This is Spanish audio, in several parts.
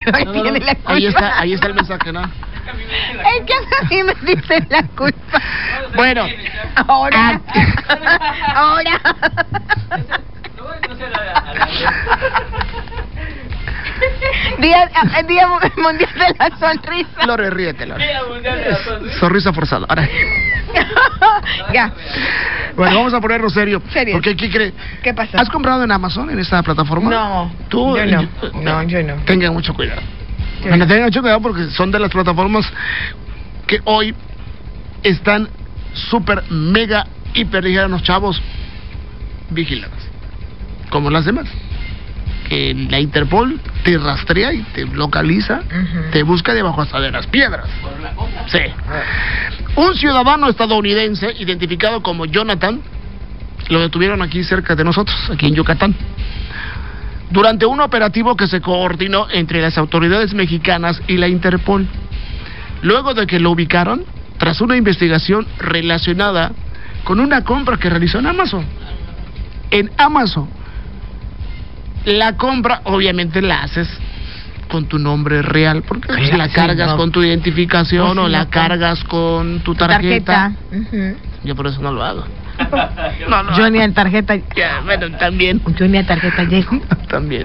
tiene la culpa. Ahí está el mensaje, ¿no? Es que a mí me dicen la culpa. Bueno, Ahora. Día Mundial de la Sonrisa. Lore, ríete, Lore. Sonrisa forzada. Ahora. Ya. Bueno, vamos a ponerlo serio. Serio. Porque ¿qué cree? ¿Qué pasó? ¿Has comprado en Amazon, en esta plataforma? No. ¿Tú? Yo no. No, yo no. Tengan mucho cuidado. Yo Bueno, no. tengan mucho cuidado porque son de las plataformas que hoy están súper, mega, hiper, dijeron los chavos, vigiladas. Como las demás. Que la Interpol te rastrea y te localiza, te busca debajo hasta de las piedras. Sí. Un ciudadano estadounidense identificado como Jonathan lo detuvieron aquí cerca de nosotros, aquí en Yucatán, durante un operativo que se coordinó entre las autoridades mexicanas y la Interpol. Luego de que lo ubicaron, tras una investigación relacionada con una compra que realizó en Amazon. En Amazon. La compra, obviamente, la haces con tu nombre real, porque pues, la cargas con tu identificación o la cargas con tu tarjeta. Yo por eso no lo hago. No, Yo ni en tarjeta. Ya, bueno, también. Yo ni a tarjeta llego. También.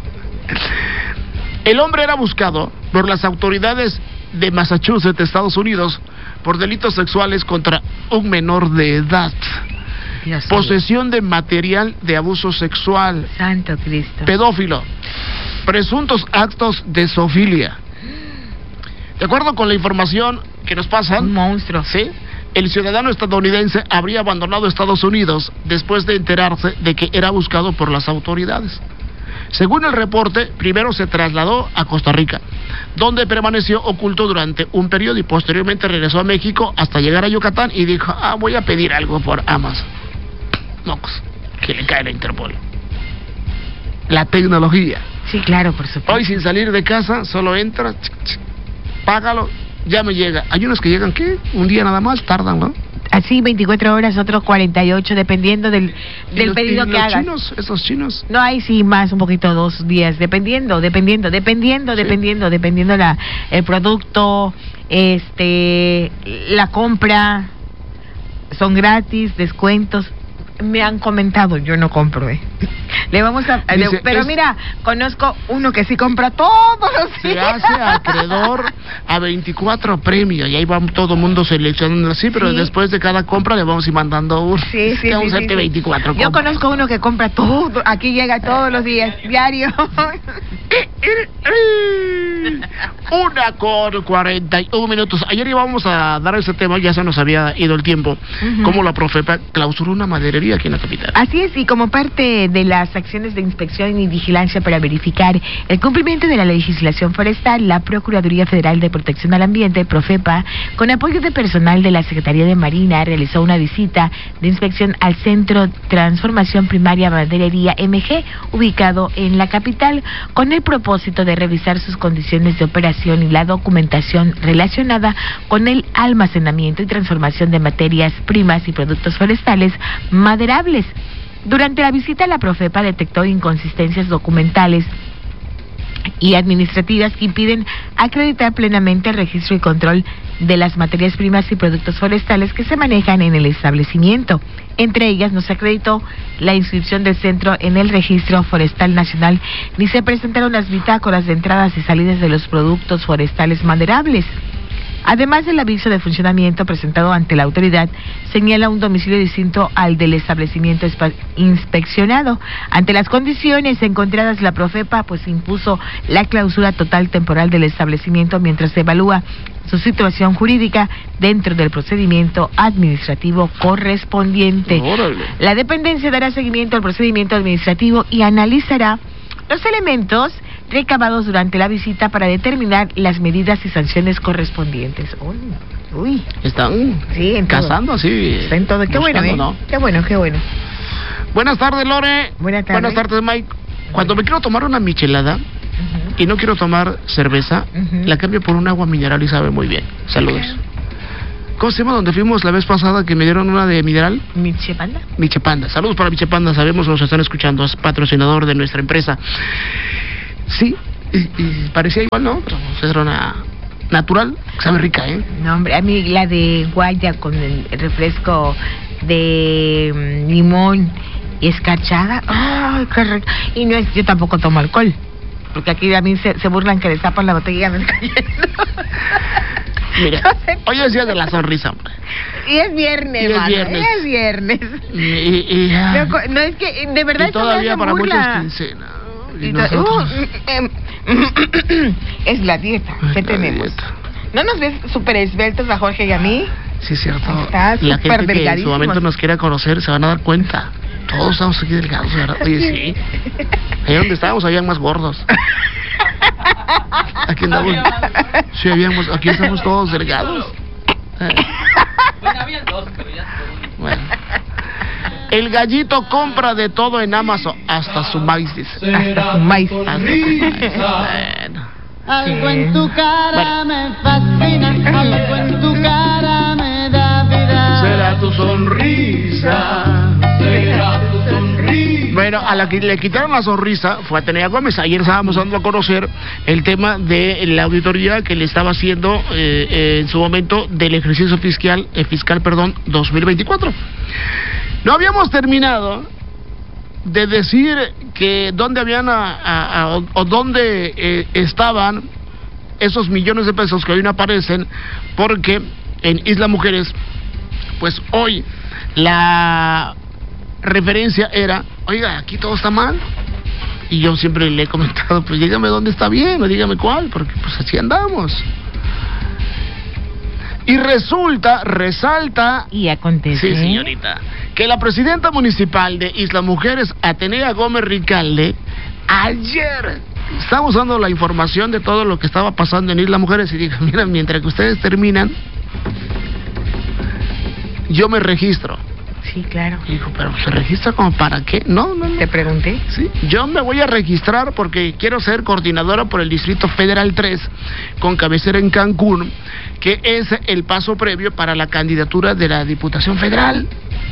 El hombre era buscado por las autoridades de Massachusetts, Estados Unidos, por delitos sexuales contra un menor de edad. Dios Posesión de material de abuso sexual. Santo Cristo. Pedófilo. Presuntos actos de zoofilia. De acuerdo con la información que nos pasan, Un monstruo. ¿sí? El ciudadano estadounidense habría abandonado Estados Unidos después de enterarse de que era buscado por las autoridades. Según el reporte, primero se trasladó a Costa Rica, donde permaneció oculto durante un periodo y posteriormente regresó a México hasta llegar a Yucatán y dijo, voy a pedir algo por Amazon. Mocos, que le cae la Interpol. La tecnología. Sí, claro, por supuesto. Hoy sin salir de casa, solo entra, págalo, ya me llega. Hay unos que llegan, ¿qué? Un día nada más, tardan, ¿no? Así 24 horas, otros 48, dependiendo del pedido que hagas. Chinos, esos chinos. No, hay sí más, un poquito 2 días, dependiendo el producto, la compra, son gratis, descuentos. Me han comentado, yo no compro, Le vamos a... Dice, pero mira, conozco uno que sí compra todos los días. Se hace acreedor a 24 premios y ahí va todo el mundo seleccionando así, pero Sí. después de cada compra le vamos a ir mandando uno. Sí, Que vamos a hacerte 24 Yo compras. conozco uno que compra todo, aquí llega todos los días, diario. 1:41. Ayer íbamos a dar ese tema, ya se nos había ido el tiempo, como la Profepa clausuró una maderería aquí en la capital. Así es, y como parte de las acciones de inspección y vigilancia para verificar el cumplimiento de la legislación forestal, la Procuraduría Federal de Protección al Ambiente, Profepa, con apoyo de personal de la Secretaría de Marina, realizó una visita de inspección al Centro Transformación Primaria Maderería MG, ubicado en la capital, con el propósito de revisar sus condiciones de operación y la documentación relacionada con el almacenamiento y transformación de materias primas y productos forestales maderables. Durante la visita, la Profepa detectó inconsistencias documentales y administrativas que impiden acreditar plenamente el registro y control de las materias primas y productos forestales que se manejan en el establecimiento. Entre ellas, no se acreditó la inscripción del centro en el Registro Forestal Nacional, ni se presentaron las bitácoras de entradas y salidas de los productos forestales maderables. Además del aviso de funcionamiento presentado ante la autoridad, señala un domicilio distinto al del establecimiento inspeccionado. Ante las condiciones encontradas, la Profepa impuso la clausura total temporal del establecimiento mientras se evalúa su situación jurídica dentro del procedimiento administrativo correspondiente. Órale. La dependencia dará seguimiento al procedimiento administrativo y analizará los elementos recabados durante la visita para determinar las medidas y sanciones correspondientes. Uy. Están Sí, en todo. cazando así. Está en todo. Qué bueno, ¿no? Qué bueno, qué bueno. Buenas tardes, Lore. Buenas tardes. Buenas tardes, Mike. Cuando me quiero tomar una michelada y no quiero tomar cerveza, la cambio por un agua mineral y sabe muy bien. Saludos. ¿Cómo se llama donde fuimos la vez pasada que me dieron una de mineral? ¿Michepanda? Michepanda. Saludos para Michepanda. Sabemos que nos están escuchando. Es patrocinador de nuestra empresa. Sí, Y parecía igual, ¿no? Pero pues, era una natural, sabe rica, ¿eh? No, hombre, a mí la de guaya con el refresco de limón y escarchada. ¡Ay, qué rico! Y no es, yo tampoco tomo alcohol, porque aquí a mí se burlan que destapan la botella y ya me está cayendo. Mira, hoy es día de la sonrisa, hombre. Y es viernes, Y es mano, viernes. es viernes. No, es que de verdad y todavía para muchos burla. quincena. Y Y nosotros... es la dieta. Es ¿Qué la tenemos? dieta. ¿No nos ves súper esbeltos a Jorge y a mí? Sí, es cierto. Está La súper gente que en su delgadísimo. momento nos quiera conocer se van a dar cuenta. Todos estamos aquí delgados, ¿verdad? Oye, sí. Ahí donde estábamos habían más gordos. Aquí andamos. Sí, aquí estamos todos delgados. Bueno, había dos, pero ya Bueno. El gallito compra de todo en Amazon, hasta su maíz, dice. Hasta su maíz. Hasta su maíz. Bueno. Algo en tu cara me fascina, algo en tu cara me da vida. Será tu sonrisa. será tu sonrisa. Bueno, a la que le quitaron la sonrisa fue a Atenea Gómez. Ayer estábamos dando a conocer el tema de la auditoría que le estaba haciendo en su momento del ejercicio fiscal 2024. No habíamos terminado de decir que dónde habían o dónde estaban esos millones de pesos que hoy no aparecen, porque en Isla Mujeres, pues hoy la referencia era, oiga, aquí todo está mal. Y yo siempre le he comentado, pues dígame dónde está bien o dígame cuál, porque pues así andamos. Y resalta, Y acontece. sí, señorita, que la presidenta municipal de Isla Mujeres, Atenea Gómez Ricalde, ayer estábamos dando la información de todo lo que estaba pasando en Isla Mujeres y dijo, mira, mientras que ustedes terminan, yo me registro. Sí, claro. Dijo, pero ¿se registra como para qué? No. Te pregunté. Sí, yo me voy a registrar porque quiero ser coordinadora por el Distrito Federal 3, con cabecera en Cancún, que es el paso previo para la candidatura de la Diputación Federal.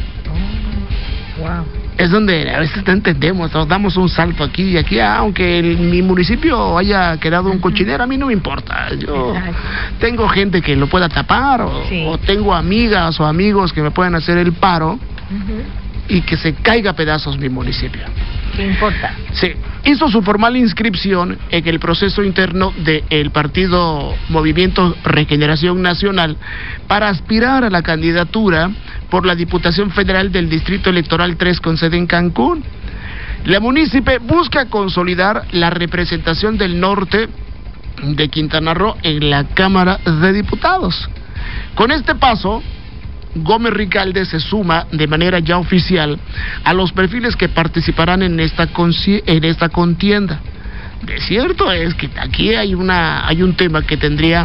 Wow. Es donde a veces no entendemos, nos damos un salto aquí y aquí, aunque mi municipio haya quedado un cochinero, a mí no me importa. Yo Exacto. tengo gente que lo pueda tapar, Sí. o tengo amigas o amigos que me puedan hacer el paro y que se caiga a pedazos mi municipio. ¿Qué importa? Sí, hizo su formal inscripción en el proceso interno del partido Movimiento Regeneración Nacional para aspirar a la candidatura por la Diputación Federal del Distrito Electoral 3 con sede en Cancún. La munícipe busca consolidar la representación del norte de Quintana Roo en la Cámara de Diputados. Con este paso, Gómez Ricalde se suma de manera ya oficial a los perfiles que participarán en esta contienda. De cierto es que aquí hay un tema que tendría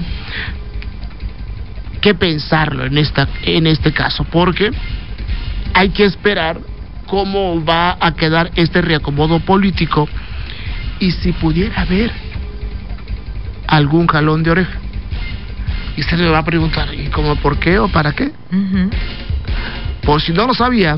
que pensarlo en este caso, porque hay que esperar cómo va a quedar este reacomodo político y si pudiera haber algún jalón de oreja. Y usted me va a preguntar, ¿y cómo, por qué o para qué? Por si no lo sabía,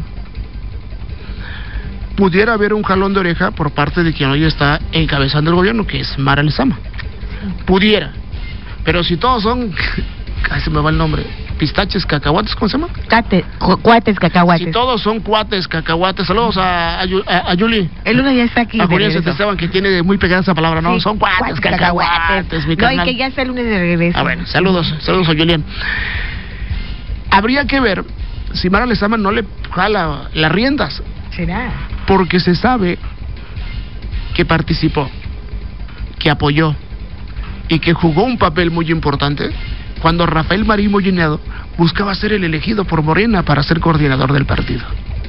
pudiera haber un jalón de oreja por parte de quien hoy está encabezando el gobierno, que es Mara Lezama. Pudiera. Pero si todos son, ay, se me va el nombre, pistaches, cacahuates, ¿cómo se llama? Cuates, cacahuates. Si todos son cuates, cacahuates, saludos a Yuli. El uno ya está aquí. A de Julián regreso. Esteban, que tiene muy pegada esa palabra, ¿no? Sí, Son cuates, cacahuates, mi No, y carnal. que ya está el lunes de regreso. Ah, bueno, saludos a Julián. Habría que ver si Mara Lezama no le jala las riendas, ¿Será? porque se sabe que participó, que apoyó y que jugó un papel muy importante cuando Rafael Marín Mollinado buscaba ser el elegido por Morena para ser coordinador del partido.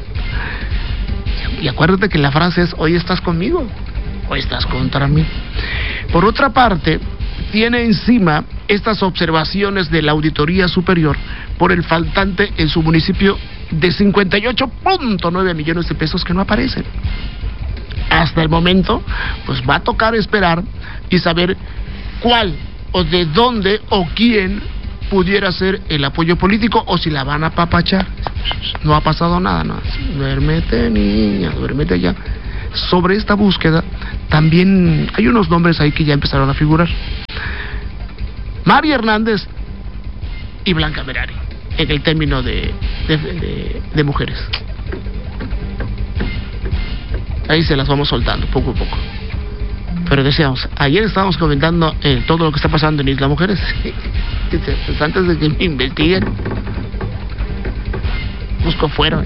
Y acuérdate que la frase es, hoy estás conmigo, hoy estás contra mí. Por otra parte, tiene encima estas observaciones de la Auditoría Superior por el faltante en su municipio de 58.9 millones de pesos que no aparecen. Hasta el momento, pues va a tocar esperar y saber cuál o de dónde o quién pudiera ser el apoyo político o si la van a apapachar. No ha pasado nada, no. Duérmete, niña, duérmete ya. sobre esta búsqueda también hay unos nombres ahí que ya empezaron a figurar. Mari Hernández y Blanca Merari, en el término de mujeres. Ahí se las vamos soltando poco a poco. Pero decíamos, ayer estábamos comentando todo lo que está pasando en Isla Mujeres. Pues antes de que me investiguen, busco fuera.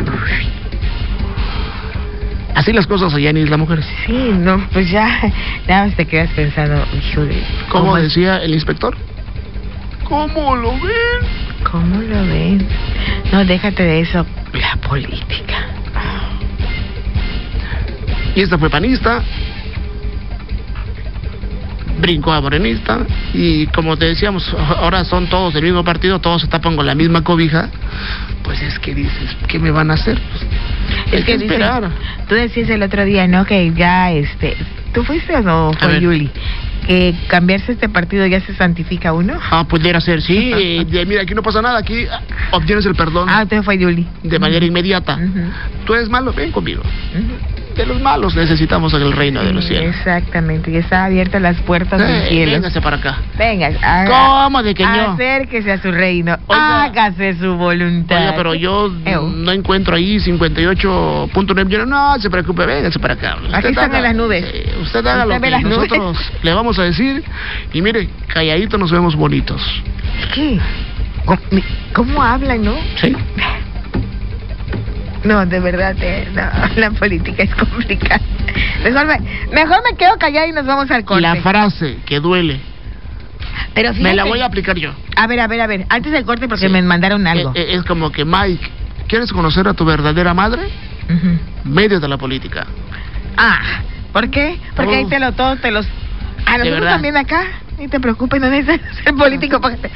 Así las cosas allá en Isla Mujeres. Sí, no, pues ya, nada más te quedas pensando, híjole. ¿Cómo decía el inspector? ¿Cómo lo ven? ¿Cómo lo ven? No, déjate de eso, la política. Y esta fue panista, brincó a morenista, y como te decíamos, ahora son todos del mismo partido, todos se tapan con la misma cobija. Pues es que dices, ¿qué me van a hacer? Pues, es que esperar. Tú decías el otro día, ¿no? Que ya, ¿tú fuiste o no fue Yuli? Que cambiarse este partido ya se santifica uno. Pudiera ser, sí. Mira, aquí no pasa nada, aquí obtienes el perdón. Entonces fue Yuli. De manera inmediata. Tú eres malo, ven conmigo. De los malos necesitamos en el reino de los cielos. Exactamente, y está abiertas las puertas del cielo. Véngase para acá. Venga, ¿cómo de que no? Acérquese a su reino, Oiga, hágase su voluntad. Oiga, pero yo no encuentro ahí 58.9. No se preocupe, véngase para acá. Aquí están en las nubes. Usted haga lo que nosotros le vamos a decir. Y mire, calladito nos vemos bonitos. ¿Qué? ¿Cómo hablan, no? Sí. No, de verdad, no, la política es complicada. Mejor me quedo callada y nos vamos al corte. La frase que duele. Pero fíjate, me la voy a aplicar yo. A ver, antes del corte porque me mandaron algo. Es como que, Mike, ¿quieres conocer a tu verdadera madre? Medios de la política. ¿Por qué? Porque ahí todos te los... A nosotros también acá, ni te preocupes, no necesitas ser político.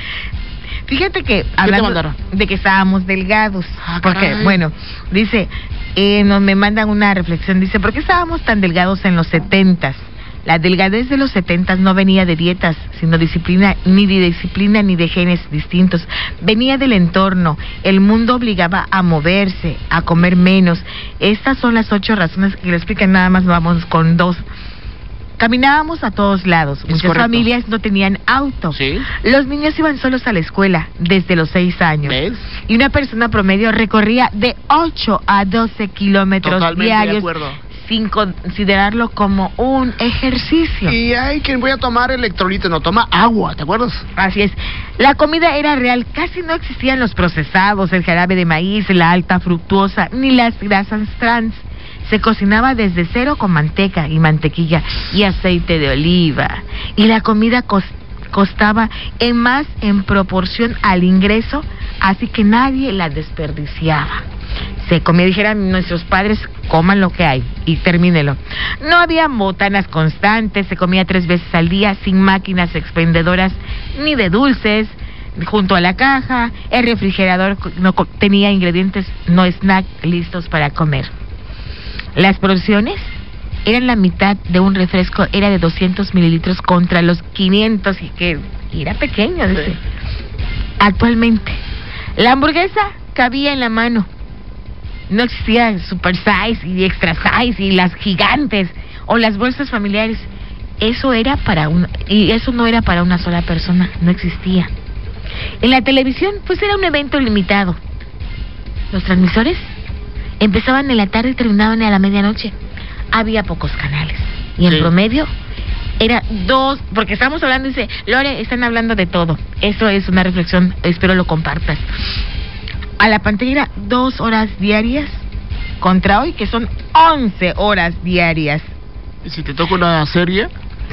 Fíjate que hablando de que estábamos delgados, porque, bueno, dice, me mandan una reflexión, dice, ¿por qué estábamos tan delgados en los 70s? La delgadez de los 70s no venía de dietas, sino disciplina ni de genes distintos. Venía del entorno. El mundo obligaba a moverse, a comer menos. Estas son las 8 razones que le explican, nada más vamos con 2. Caminábamos a todos lados. Muchas familias no tenían auto. ¿Sí? Los niños iban solos a la escuela desde los 6 años. ¿Ves? Y una persona promedio recorría de 8 a 12 kilómetros diarios sin considerarlo como un ejercicio. Y hay quien voy a tomar electrolito, no toma agua, ¿te acuerdas? Así es. La comida era real, casi no existían los procesados, el jarabe de maíz, la alta fructuosa, ni las grasas trans. Se cocinaba desde cero con manteca y mantequilla y aceite de oliva. Y la comida costaba más en proporción al ingreso, así que nadie la desperdiciaba. Se comía, dijeran nuestros padres, coman lo que hay y termínelo. No había botanas constantes, se comía 3 veces al día sin máquinas expendedoras ni de dulces junto a la caja. El refrigerador no tenía ingredientes, no snack listos para comer. Las porciones eran la mitad de un refresco, era de 200 mililitros contra los 500 y que era pequeño. Dice. Sí. Actualmente, la hamburguesa cabía en la mano. No existía super size y extra size y las gigantes o las bolsas familiares. Eso era y eso no era para una sola persona, no existía. En la televisión, pues era un evento limitado. Los transmisores empezaban en la tarde y terminaban a la medianoche. Había pocos canales. Y en promedio era 2, porque estamos hablando, dice, Lore, están hablando de todo. Eso es una reflexión, espero lo compartas. A la pantalla era 2 horas diarias contra hoy, que son 11 horas diarias. ¿Y si te toca una serie?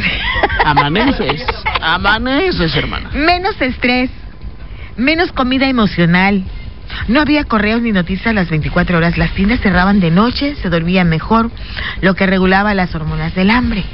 Amaneces, hermana. Menos estrés, menos comida emocional. No había correos ni noticias a las 24 horas. Las tiendas cerraban de noche, se dormía mejor, lo que regulaba las hormonas del hambre.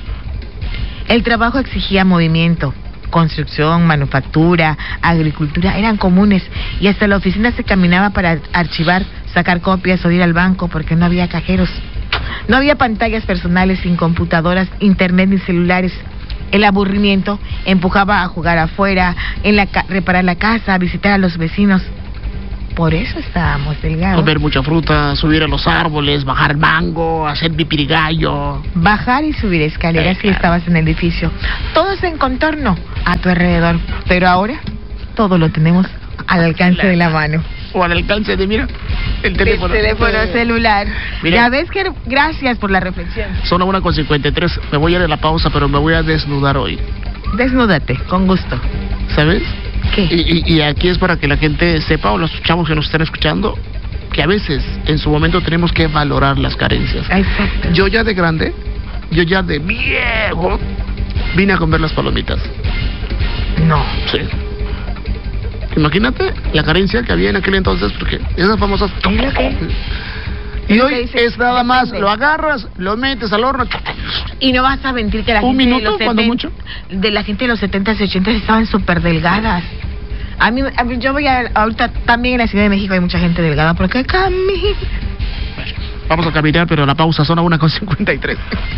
El trabajo exigía movimiento. Construcción, manufactura, agricultura eran comunes y hasta la oficina se caminaba para archivar, sacar copias o ir al banco porque no había cajeros. No había pantallas personales sin computadoras, internet ni celulares. El aburrimiento empujaba a jugar afuera, reparar la casa, a visitar a los vecinos. Por eso estábamos delgados. Comer mucha fruta, subir a los árboles, bajar mango, hacer pipirigallo. Bajar y subir escaleras si estabas en el edificio. Todo es en contorno a tu alrededor. Pero ahora, todo lo tenemos al alcance de la mano. O al alcance de, mira, el teléfono. El teléfono celular. Mira. Ya ves que... Gracias por la reflexión. Son 1:53. Me voy a ir a la pausa, pero me voy a desnudar hoy. Desnúdate, con gusto. ¿Sabes? ¿Qué? Y aquí es para que la gente sepa, o los chavos que nos están escuchando, que a veces, en su momento, tenemos que valorar las carencias. Exacto. Yo ya de grande, yo ya de viejo, vine a comer las palomitas. No. Sí. Imagínate la carencia que había en aquel entonces, porque esas famosas... Es lo que... Y lo hoy que dice, es nada más, depende. lo agarras, lo metes al horno. Y no vas a mentir que la ¿Un gente minuto, de los cuando 70, mucho? de la gente de los 70s y 80s estaban súper delgadas. A mí, yo voy ahorita también en la Ciudad de México hay mucha gente delgada porque camina. Vamos a caminar, pero la pausa son a 1:53.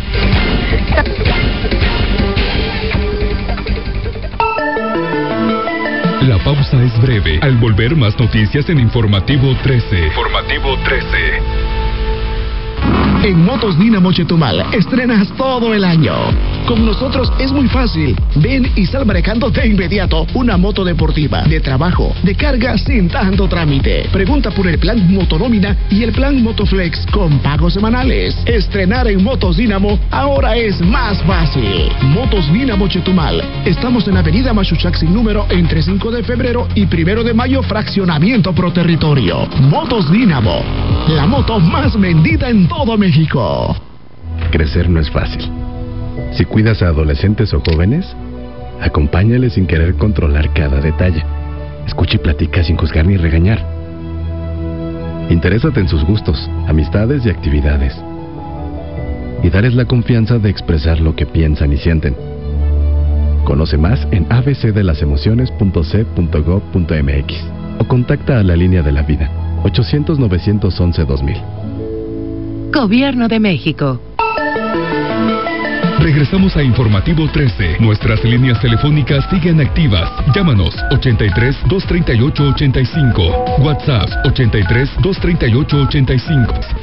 La pausa es breve. Al volver, más noticias en Informativo 13. Informativo 13. En Motos Dínamo Chetumal estrenas todo el año. Con nosotros es muy fácil. Ven y sal manejando de inmediato una moto deportiva, de trabajo, de carga sin tanto trámite. Pregunta por el plan Motonómina y el plan Motoflex con pagos semanales. Estrenar en Motos Dínamo ahora es más fácil. Motos Dínamo Chetumal. Estamos en Avenida Machuchac sin número entre 5 de febrero y 1 de mayo, fraccionamiento pro territorio. Motos Dínamo. La moto más vendida en todo México. Crecer no es fácil. Si cuidas a adolescentes o jóvenes, acompáñales sin querer controlar cada detalle. Escucha y platica sin juzgar ni regañar. Interésate en sus gustos, amistades y actividades. Y darles la confianza de expresar lo que piensan y sienten. Conoce más en abcdelasemociones.c.gov.mx o contacta a la línea de la vida 800-911-2000. Gobierno de México. Regresamos a Informativo 13. Nuestras líneas telefónicas siguen activas. Llámanos 83-238-85. WhatsApp 83-238-85.